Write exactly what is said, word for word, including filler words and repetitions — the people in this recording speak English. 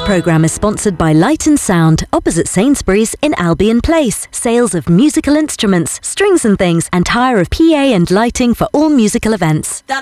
programme is sponsored by Light and Sound, opposite Sainsbury's in Albion Place. Sales of musical instruments, strings and things, and hire of P A and lighting for all musical events.